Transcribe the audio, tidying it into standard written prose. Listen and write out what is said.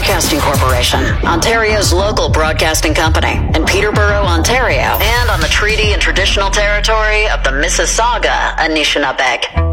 Broadcasting Corporation, Ontario's local broadcasting company, in Peterborough, Ontario, and on the treaty and traditional territory of the Mississauga Anishinaabe.